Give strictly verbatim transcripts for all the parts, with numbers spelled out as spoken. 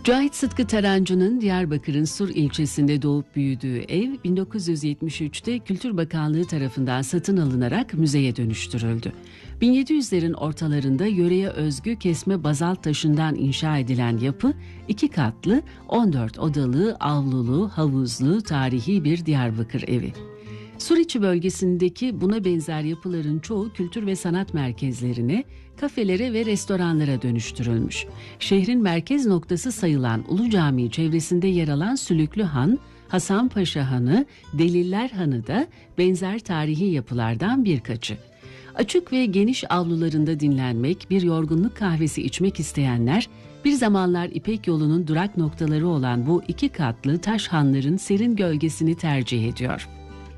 Cahit Sıtkı Tarancı'nın Diyarbakır'ın Sur ilçesinde doğup büyüdüğü ev bin dokuz yüz yetmiş üçte Kültür Bakanlığı tarafından satın alınarak müzeye dönüştürüldü. bin yedi yüzlerin ortalarında yöreye özgü kesme bazalt taşından inşa edilen yapı iki katlı, on dört odalı, avlulu, havuzlu, tarihi bir Diyarbakır evi. Suriçi bölgesindeki buna benzer yapıların çoğu kültür ve sanat merkezlerine, kafelere ve restoranlara dönüştürülmüş. Şehrin merkez noktası sayılan Ulu Cami çevresinde yer alan Sülüklü Han, Hasanpaşa Hanı, Deliller Hanı da benzer tarihi yapılardan birkaçı. Açık ve geniş avlularında dinlenmek, bir yorgunluk kahvesi içmek isteyenler, bir zamanlar İpek yolunun durak noktaları olan bu iki katlı taş hanların serin gölgesini tercih ediyor.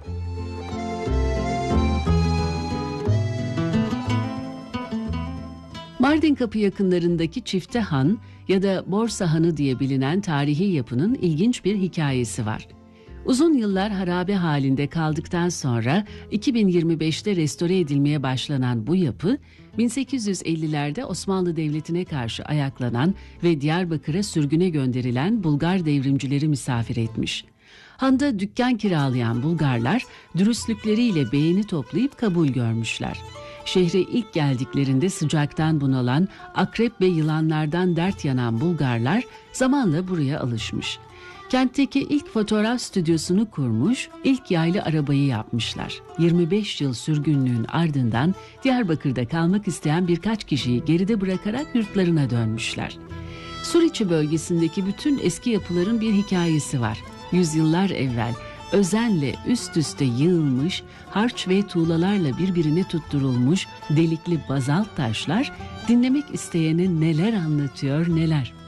Mardin Kapı yakınlarındaki Çifte Han ya da Borsa Hanı diye bilinen tarihi yapının ilginç bir hikayesi var. Uzun yıllar harabe halinde kaldıktan sonra iki bin yirmi beşte restore edilmeye başlanan bu yapı, bin sekiz yüz ellilerde Osmanlı Devleti'ne karşı ayaklanan ve Diyarbakır'a sürgüne gönderilen Bulgar devrimcileri misafir etmiş. Han'da dükkan kiralayan Bulgarlar dürüstlükleriyle beğeni toplayıp kabul görmüşler. Şehre ilk geldiklerinde sıcaktan bunalan, akrep ve yılanlardan dert yanan Bulgarlar zamanla buraya alışmış. Kentteki ilk fotoğraf stüdyosunu kurmuş, ilk yaylı arabayı yapmışlar. yirmi beş yıl sürgünlüğün ardından Diyarbakır'da kalmak isteyen birkaç kişiyi geride bırakarak yurtlarına dönmüşler. Suriçi bölgesindeki bütün eski yapıların bir hikayesi var. Yüzyıllar evvel özenle üst üste yığılmış, harç ve tuğlalarla birbirine tutturulmuş delikli bazalt taşlar dinlemek isteyene neler anlatıyor neler.